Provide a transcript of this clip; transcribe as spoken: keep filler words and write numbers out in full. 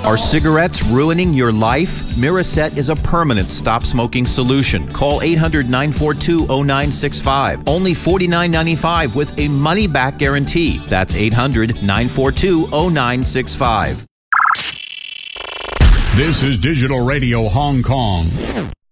Are cigarettes ruining your life? Miraset is a permanent stop-smoking solution. Call eight hundred, nine four two, zero nine six five. Only forty-nine ninety-five with a money-back guarantee. That's eight hundred, nine four two, zero nine six five. This is Digital Radio Hong Kong.